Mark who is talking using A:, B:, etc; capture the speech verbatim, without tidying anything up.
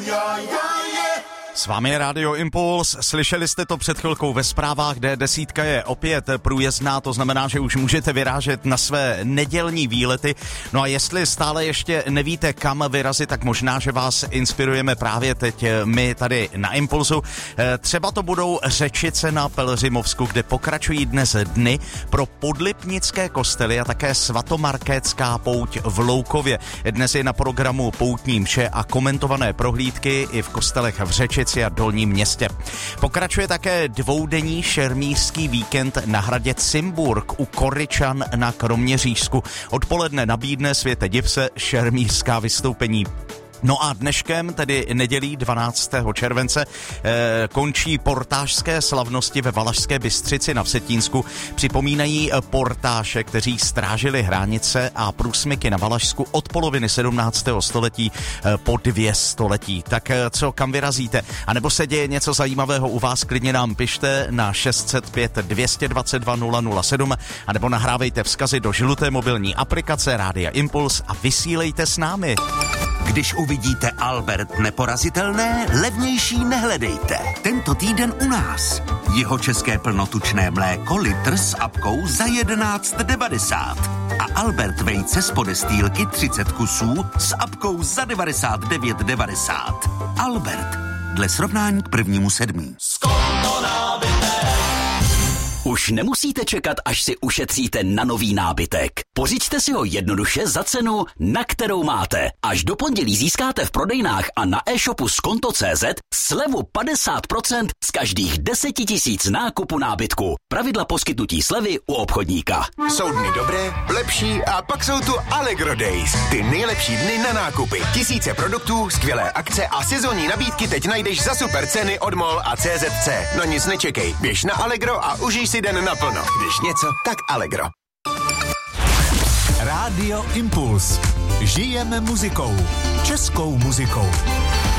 A: S vámi je Radio Impuls, slyšeli jste to před chvilkou ve zprávách, D desítka je opět průjezdná, to znamená, že už můžete vyrážet na své nedělní výlety. No a jestli stále ještě nevíte, kam vyrazit, tak možná, že vás inspirujeme právě teď my tady na Impulsu. Třeba to budou Řečice na Pelhřimovsku, kde pokračují dnes dny pro podlipnické kostely a také svatomarkétská pouť v Loukově. Dnes je na programu poutní mše a komentované prohlídky i v kostelech v Řečici a Dolním Městě. Pokračuje také dvoudenní šermířský víkend na hradě Cimburg u Koryčan na Kroměřížsku. Odpoledne nabídne Světe div se šermířská vystoupení. No a dneškem, tedy nedělí dvanáctého července, eh, končí portážské slavnosti ve Valašské Bystřici na Vsetínsku. Připomínají portáše, kteří strážili hranice a průsmyky na Valašsku od poloviny sedmnáctého století eh, po dvě století. Tak eh, co, kam vyrazíte? A nebo se děje něco zajímavého u vás, klidně nám pište na šest set pět dvě dva dva nula nula sedm a nebo nahrávejte vzkazy do žluté mobilní aplikace Rádia Impuls a vysílejte s námi.
B: Když uvidíte Albert neporazitelné, levnější nehledejte. Tento týden u nás. Jeho české plnotučné mléko litr s apkou za jedenáct devadesát. A Albert vejce z podestýlky třicet kusů s apkou za devadesát devět devadesát. Albert. Dle srovnání k prvnímu sedmí.
C: Už nemusíte čekat, až si ušetříte na nový nábytek. Pořiďte si ho jednoduše za cenu, na kterou máte. Až do pondělí získáte v prodejnách a na e-shopu skonto tečka cé zet slevu padesát procent z každých deset tisíc nákupu nábytku. Pravidla poskytnutí slevy u obchodníka.
D: Jsou dny dobré, lepší a pak jsou tu Allegro Days. Ty nejlepší dny na nákupy. Tisíce produktů, skvělé akce a sezónní nabídky teď najdeš za super ceny od MOL a C Z C. No nic nečekej, běž na Allegro a užij si den naplno. Když něco, tak Allegro.
E: Rádio Impuls. Žijeme muzikou. Českou muzikou.